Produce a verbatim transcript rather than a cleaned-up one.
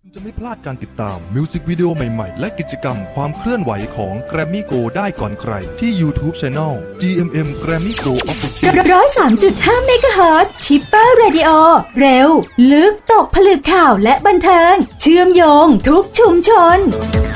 จะไม่พลาดการติดตามมิวสิกวิดีโอใหม่ๆและกิจกรรมความเคลื่อนไหวของ Grammy Go ได้ก่อนใครที่ YouTube Channel จี เอ็ม เอ็ม Grammy Go Official ร้อยสามจุดห้าเมกะเฮิรตซ์ชิปเปอร์เรดิโอเร็วลึกตกผลึกข่าวและบันเทิงเชื่อมโยงทุกชุมชน